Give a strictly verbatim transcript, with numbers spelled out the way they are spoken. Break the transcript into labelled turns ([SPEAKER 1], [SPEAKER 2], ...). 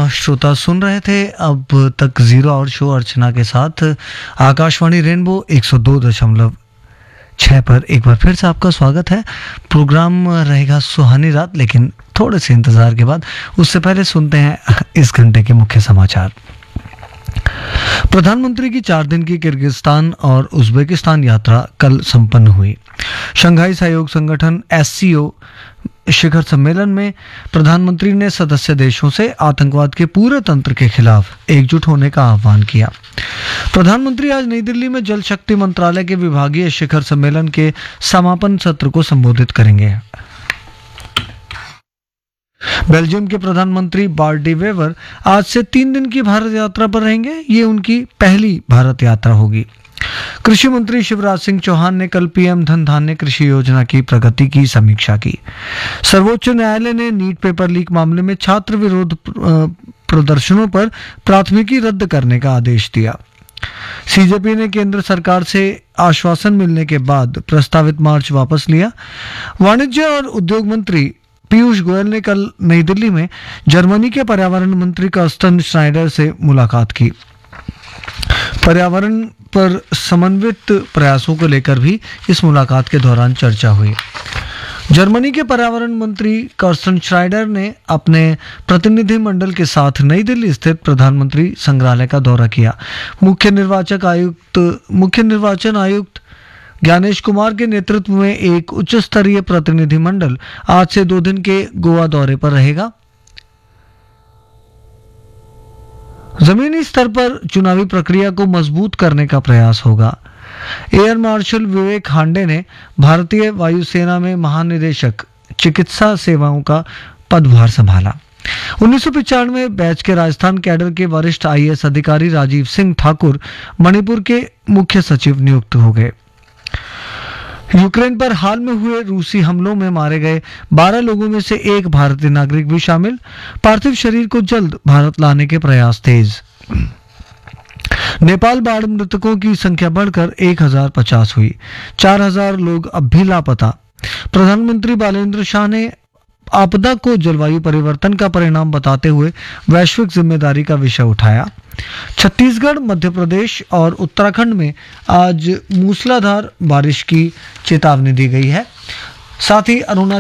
[SPEAKER 1] श्रोता सुन रहे थे अब तक जीरो आवर शो अर्चना के साथ आकाशवाणी रेनबो एक सौ दो दशमलव छह पर। एक बार फिर से आपका स्वागत है। प्रोग्राम रहेगा सुहानी रात, लेकिन थोड़े से इंतजार के बाद। उससे पहले सुनते हैं इस घंटे के मुख्य समाचार। प्रधानमंत्री की चार दिन की किर्गिस्तान और उज्बेकिस्तान यात्रा कल संपन्न हुई। शंघाई सहयोग संगठन एस सी ओ शिखर सम्मेलन में प्रधानमंत्री ने सदस्य देशों से आतंकवाद के पूरे तंत्र के खिलाफ एकजुट होने का आह्वान किया। प्रधानमंत्री आज नई दिल्ली में जल शक्ति मंत्रालय के विभागीय शिखर सम्मेलन के समापन सत्र को संबोधित करेंगे। बेल्जियम के प्रधानमंत्री बार्ट डी वेवर आज से तीन दिन की भारत यात्रा पर रहेंगे। ये उनकी पहली भारत यात्रा होगी। कृषि मंत्री शिवराज सिंह चौहान ने कल पीएम धन धान्य कृषि योजना की प्रगति की समीक्षा की। सर्वोच्च न्यायालय ने नीट पेपर लीक मामले में छात्र विरोध प्रदर्शनों पर प्राथमिकी रद्द करने का आदेश दिया। सीजेपी ने केंद्र सरकार से आश्वासन मिलने के बाद प्रस्तावित मार्च वापस लिया। वाणिज्य और उद्योग मंत्री पीयूष गोयल ने कल नई दिल्ली में जर्मनी के पर्यावरण मंत्री कार्स्टन श्नाइडर से मुलाकात की। पर्यावरण पर समन्वित प्रयासों को लेकर भी इस मुलाकात के दौरान चर्चा हुई। जर्मनी के पर्यावरण मंत्री कार्स्टन श्नाइडर ने अपने प्रतिनिधि मंडल के साथ नई दिल्ली स्थित प्रधानमंत्री संग्रहालय का दौरा किया। मुख्य निर्वाचक आयुक्त मुख्य निर्वाचन आयुक्त ज्ञानेश कुमार के नेतृत्व में एक उच्च स्तरीय प्रतिनिधि मंडल आज से दो दिन के गोवा दौरे पर रहेगा। जमीनी स्तर पर चुनावी प्रक्रिया को मजबूत करने का प्रयास होगा। एयर मार्शल विवेक हांडे ने भारतीय वायुसेना में महानिदेशक चिकित्सा सेवाओं का पदभार संभाला। उन्नीस सौ पिचानवे बैच के राजस्थान कैडर के वरिष्ठ आईएएस अधिकारी राजीव सिंह ठाकुर मणिपुर के मुख्य सचिव नियुक्त हो गए। यूक्रेन पर हाल में हुए रूसी हमलों में मारे गए बारह लोगों में से एक भारतीय नागरिक भी शामिल। पार्थिव शरीर को जल्द भारत लाने के प्रयास तेज। नेपाल बाढ़ मृतकों की संख्या बढ़कर एक हजार पचास हुई। चार हजार लोग अब भी लापता। प्रधानमंत्री बालेंद्र शाह ने आपदा को जलवायु परिवर्तन का परिणाम बताते हुए वैश्विक जिम्मेदारी का विषय उठाया। छत्तीसगढ़, मध्य प्रदेश और उत्तराखंड में आज मूसलाधार बारिश की चेतावनी दी गई है। साथ ही अरुणाचल